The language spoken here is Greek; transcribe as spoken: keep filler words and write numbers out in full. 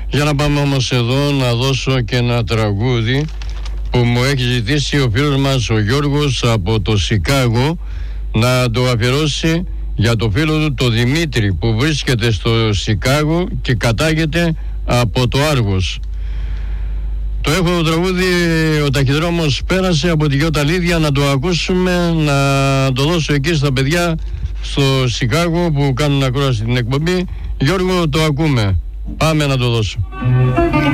Για να πάμε όμως εδώ να δώσω και ένα τραγούδι που μου έχει ζητήσει ο φίλος μας ο Γιώργος από το Σικάγο, να το αφιερώσει για το φίλο του το Δημήτρη που βρίσκεται στο Σικάγο και κατάγεται από το Άργος. Το έχω το τραγούδι «Ο ταχυδρόμος πέρασε» από τη Γιώτα Λίδια, να το ακούσουμε, να το δώσω εκεί στα παιδιά στο Σικάγο που κάνουν ακρόαση την εκπομπή. Γιώργο, το ακούμε. Πάμε να το δώσω.